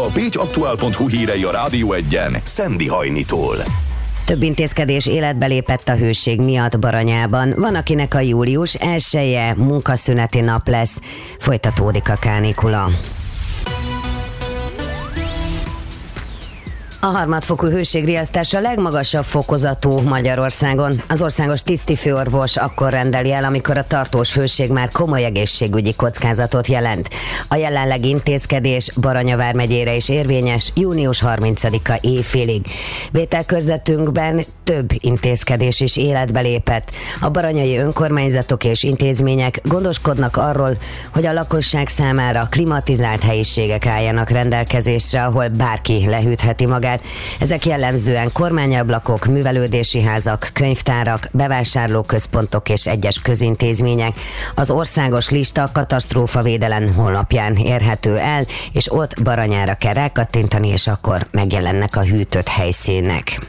pécsaktuál.hu hírei a Rádió 1-en Szendi Hajnitól. Több intézkedés életbe lépett a hőség miatt Baranyában. Van, akinek a július 1-je munkaszüneti nap lesz. Folytatódik a kánikula. A harmadfokú hőségriasztás a legmagasabb fokozatú Magyarországon. Az országos tisztifőorvos akkor rendeli el, amikor a tartós hőség már komoly egészségügyi kockázatot jelent. A jelenlegi intézkedés Baranya vármegyére is érvényes június 30-a éjfélig. Vételkörzetünkben több intézkedés is életbe lépett. A baranyai önkormányzatok és intézmények gondoskodnak arról, hogy a lakosság számára klimatizált helyiségek álljanak rendelkezésre, ahol bárki lehűtheti magát. Ezek jellemzően kormányablakok, művelődési házak, könyvtárak, bevásárlóközpontok és egyes közintézmények. Az országos lista katasztrófavédelem honlapján érhető el, és ott Baranyára kell rákattintani, és akkor megjelennek a hűtött helyszínek.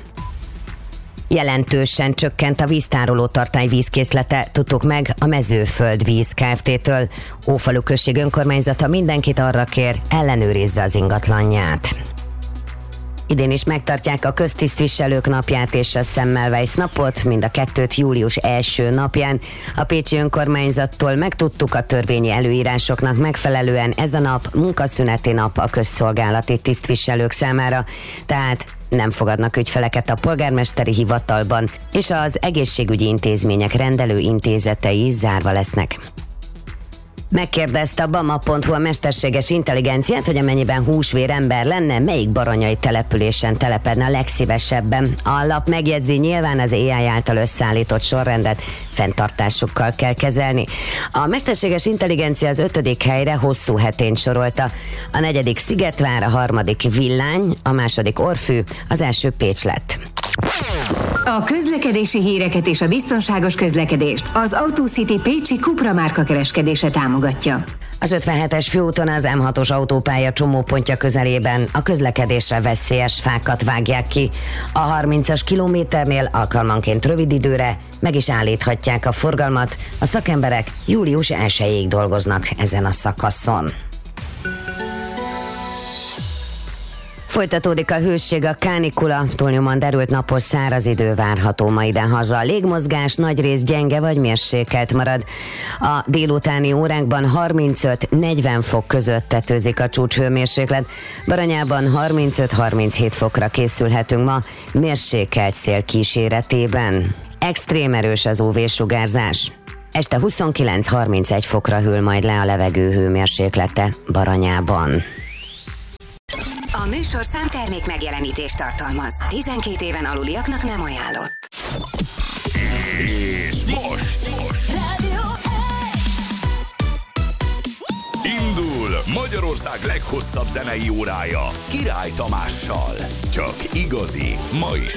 Jelentősen csökkent a víztároló tartály vízkészlete, tudtuk meg a Mezőföld Víz Kft-től. Ófalu község önkormányzata mindenkit arra kér, ellenőrizze az ingatlanját. Idén is megtartják a köztisztviselők napját és a Semmelweis napot, mind a kettőt július 1. napján. A pécsi önkormányzattól megtudtuk, a törvényi előírásoknak megfelelően ez a nap munkaszüneti nap a közszolgálati tisztviselők számára, tehát nem fogadnak ügyfeleket a polgármesteri hivatalban, és az egészségügyi intézmények rendelő intézetei is zárva lesznek. Megkérdezte a Bama.hu a mesterséges intelligenciát, hogy amennyiben húsvér ember lenne, melyik baranyai településen telepedne a legszívesebben. A lap megjegyzi, nyilván az AI által összeállított sorrendet fenntartásukkal kell kezelni. A mesterséges intelligencia az 5. helyre Hosszú Hetényt sorolta. A 4. Szigetvár, a 3. Villány, a 2. Orfű, az első Pécs lett. A közlekedési híreket és a biztonságos közlekedést az AutoCity pécsi Cupra márka kereskedése támogatja. Az 57-es főúton az M6-os autópálya csomópontja közelében a közlekedésre veszélyes fákat vágják ki. A 30-as kilométernél alkalmanként rövid időre meg is állíthatják a forgalmat. A szakemberek július 1-ig dolgoznak ezen a szakaszon. Folytatódik a hőség, a kánikula, túlnyomóan derült napos száraz idő várható ma idehaza. A légmozgás nagyrészt gyenge vagy mérsékelt marad. A délutáni órákban 35-40 fok között tetőzik a csúcshőmérséklet. Baranyában 35-37 fokra készülhetünk ma, mérsékelt szél kíséretében. Extrém erős az UV-sugárzás. Este 29-31 fokra hűl majd le a levegő hőmérséklete Baranyában. A műsor számtermék megjelenítést tartalmaz. 12 éven aluliaknak nem ajánlott. És most Rádió indul Magyarország leghosszabb zenei órája Király Tamással. Csak igazi, ma is